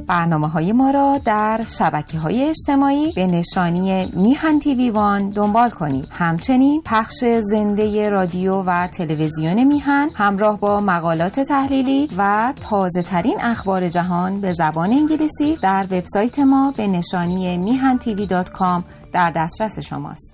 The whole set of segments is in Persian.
برنامه‌های ما را در شبکه‌های اجتماعی به نشانی میهن تیوی وان دنبال کنید. همچنین پخش زنده رادیو و تلویزیون میهن همراه با مقالات تحلیلی و تازه‌ترین اخبار جهان به زبان انگلیسی در وبسایت ما به نشانی mihantv.com در دسترس شماست.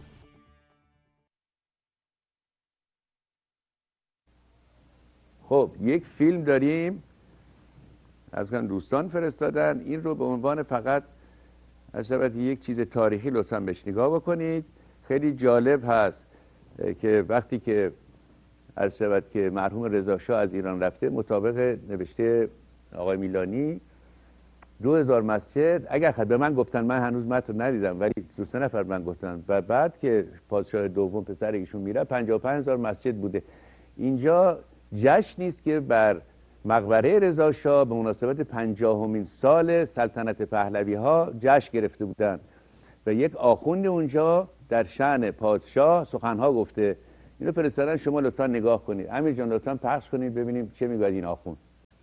خب یک فیلم داریم از دوستان فرستادن، این رو به عنوان فقط از شبت یک چیز تاریخی لطفاً بهش نگاه بکنید. خیلی جالب هست که وقتی که از شبت که مرحوم رضا شاه از ایران رفته، مطابق نوشته آقای میلانی 2000 مسجد، اگر به من گفتن، من هنوز متن ندیدم ولی 2-3 نفر من گفتن، و بعد که پادشاه دوم پسر ایشون میره 55000 مسجد بوده. اینجا جشنی است که بر مقبره رضا شاه به مناسبت 50مین سال سلطنت پهلوی ها جشن گرفته بودند و یک آخوند اونجا در شأن پادشاه سخنها گفته. اینو فرستادن، شما لطفا نگاه کنید. امیر جان لطفا پخش کنید ببینیم چه میگوید این آخوند.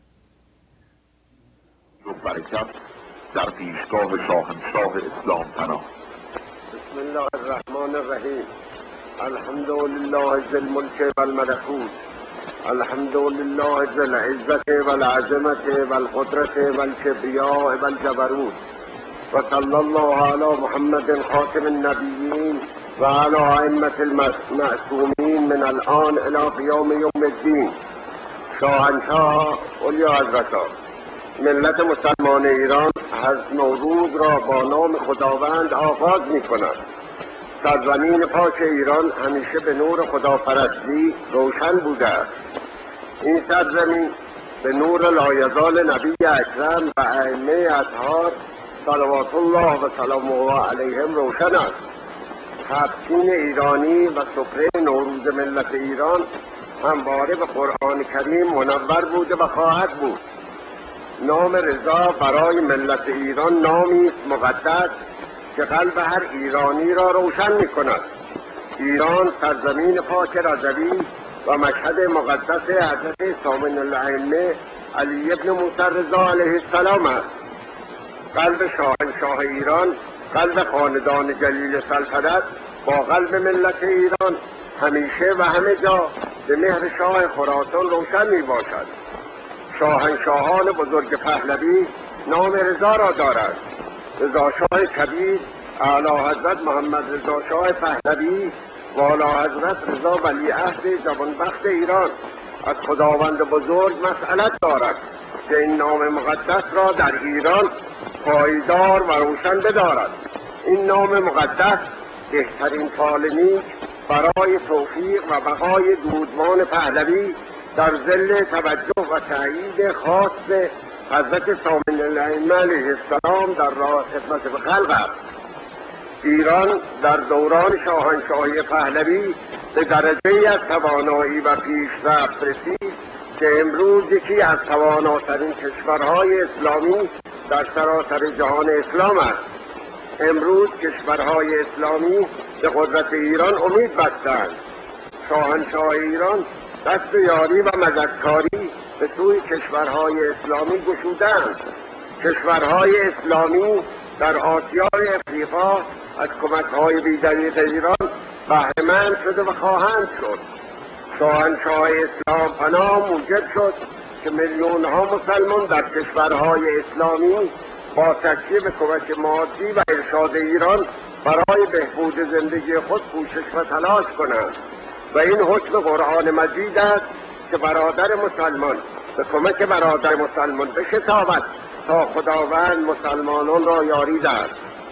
برکت در پیشگاه شاهنشاه اسلام پناه. بسم الله الرحمن الرحیم. الحمد لله ذی الملک و الملکوت، الحمد لله ذی العزت و العظمت و القدرت و الکبریاء و الجبروت، و صلی الله علی محمد خاتم النبیین و علی ائمة المعصومین من الان الی قیام یوم الدین. شاهنشاه اولیا حضرتان، ملت مسلمان ایران از نوروز را با نام خداوند آغاز می کند. سرزمین پاک ایران همیشه به نور خداپرستی روشن بوده است. این سرزمین به نور لایزال نبی اکرم و ائمه اطهار صلوات الله و سلامه علیهم روشن است. تبسین ایرانی و سفره نوروز ملت ایران همواره به قرآن کریم منور بوده و خواهد بود. نام رضا برای ملت ایران نامی است مقدس که قلب هر ایرانی را روشن می کند. ایران سرزمین پاک رضوی و مشهد مقدس حضرت ثامن الائمه علی ابن موسی رضا علیه السلام است. قلب شاهنشاه ایران، قلب خاندان جلیل سلطنت با قلب ملت ایران همیشه و همه جا به مهر شاه خراسان روشن می باشد. شاهنشاهان بزرگ پهلوی نام رضا را دارد. رضا شاه کبیر، اعلی حضرت محمد رضا شاه پهلوی و اعلی حضرت رضا ولیعهد جوانبخت ایران از خداوند بزرگ مسئلت دارد که این نام مقدس را در ایران پایدار و روشن بدارد. این نام مقدس بهترین فال نیک برای توفیق و بقای دودمان پهلوی در ظل توجه و تأیید خاص حضرت ثامن الائمه علیه السلام در راه خدمت به خلق است. ایران در دوران شاهنشاهی پهلوی به درجه‌ای از توانایی و پیشرفت رسید که امروز یکی از تواناترین کشورهای اسلامی در سراسر جهان اسلام است. امروز کشورهای اسلامی به قدرت ایران امید بستند. شاهنشاه ایران دست یاری و مددکاری به سوی کشورهای اسلامی گشودند. کشورهای اسلامی در آسیای افریقا از کمک‌های بی‌دریغ ایران بهره‌مند شده و خواهند شد. شاهنشاه اسلام پناه موجب شد که میلیون‌ها مسلمان در کشورهای اسلامی با تکیه به کمک مادی و ارشاد ایران برای بهبود زندگی خود کوشش و تلاش کنند و این حکم قرآن مجید است که برادر مسلمان به کمک برادر مسلمان بشتابد تا خداوند مسلمانان را یاری دهد.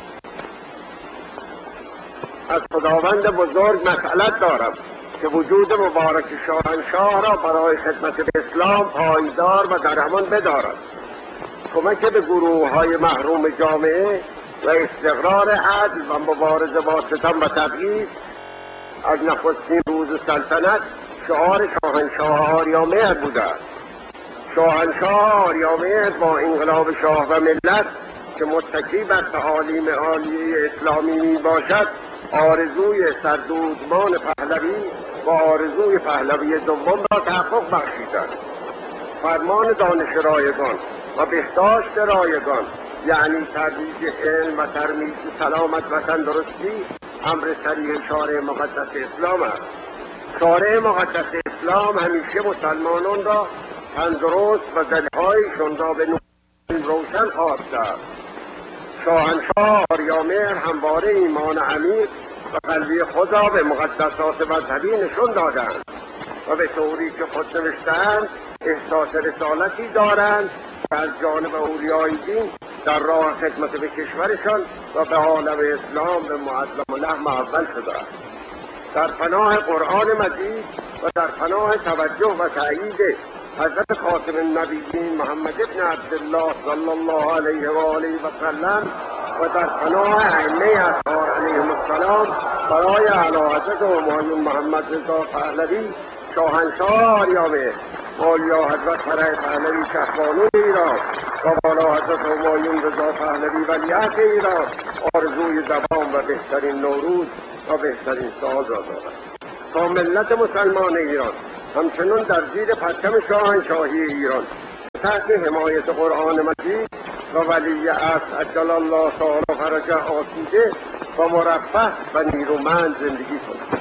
از خداوند بزرگ مسئلت دارم که وجود مبارک شاهنشاه را برای خدمت به اسلام پایدار و در امان بدارد. کمک به گروه‌های محروم جامعه و استقرار عدل و مبارزه با ستم و تبعیض از نخستین روز سلطنت شعار شاهنشاه آریامهر بوده است. شاهنشاه آریامهر با انقلاب شاه و ملت که متکی بر تعالیم عالیه اسلامی می باشد، آرزوی سردودمان پهلوی و آرزوی پهلوی دوم را تحقق بخشیدند. فرمان دانش رایگان و و بهداشت رایگان، یعنی ترویج علم و ترمیز سلامت و تندرستی، امر صریح شارع مقدس اسلام است. شارع مقدس اسلام همیشه مسلمانان را تندرست و دلهایشان را به نور روشن خواسته است. شاهنشاه آریامهر همواره ایمان عمیق و قلبی خود را به مقدسات مذهبی نشان دادند و به طوری که خود نوشته‌اند احساس رسالتی دارند و از جانب اولیای دین در راه خدمت به کشورشان و به عالم اسلام به معظم الرحم اول شده است. در پناه قرآن مجید و در پناه توجه و تأیید حضرت خاتم النبیین محمد ابن عبدالله صلی الله علیه و آله و سلم و در پناه ائمه اطهار علیهم السلام برای اعلیحضرت همایون محمد رضا پهلوی شاهنشاه آریامهر، اولیا حضرت فرح پهلوی شهبانو ایران و بالا حضرت همایون رضا پهلوی ولیعهد ایران آرزوی دوام و بهترین نوروز و بهترین سال را دارد تا ملت مسلمان ایران همچنان در زیر پرچم شاهنشاهی ایران تحت حمایت قرآن مجید و ولی عصر عجل الله تعالی فرجه آسوده و مرفه و نیرومند زندگی کنند.